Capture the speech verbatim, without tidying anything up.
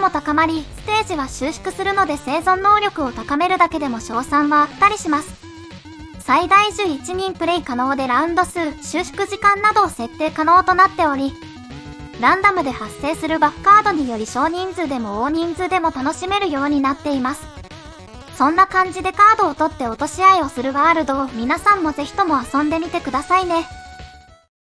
も高まり、ステージは収縮するので生存能力を高めるだけでも賞賛はあったりします。最大じゅういちにんプレイ可能でラウンド数、収縮時間などを設定可能となっており、ランダムで発生するバフカードにより少人数でも大人数でも楽しめるようになっています。そんな感じでカードを取って落とし合いをするワールドを皆さんもぜひとも遊んでみてくださいね。